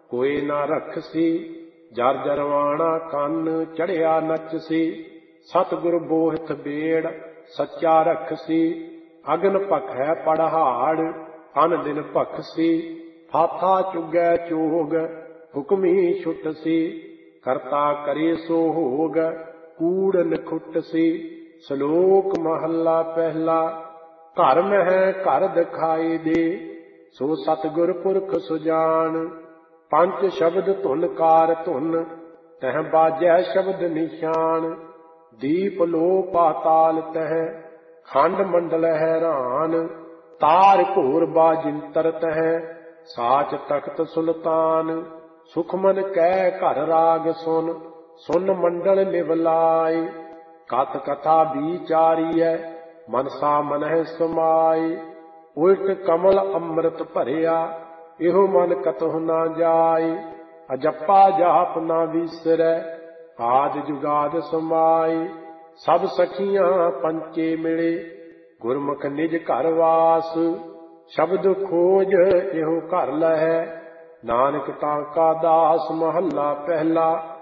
कोई ना रखसी। जर जरवाणा कन चढ़िया नचसी। सतगुर बोहित बेड़ सच्चा रखसी। अगन भखै पड़हाड़ अन दिन भखसी। फाथा चुगै चोग हुक्मी छुटसी। करता करे सो होग कूड़ नखुटसी। श्लोक महला पहला। घर महै घर दिखाई दे सो सतगुर पुरख सुजान। पंच शब्द धुन कार धुन तह बाजै शब्द निशान। दीप लो पाताल तह खंड मंडल हैरान। तार घोर बाजिंतर तह साच तख्त सुल्तान। सुखमन कह घर राग सुन सुन मंडल निवलाय। कथ कथा विचारिय मनसा मनह समाय। उल्ट कमल अमृत भरिया इहो मन कतहु ना जाय। अजप्पा जाप ना विसरै आद जुगाद समाय। सब सखियां पंचे मिले गुरमुख निज घर वास। शब्द खोज इहो घर लहै नानक ताका दास। महला पहला।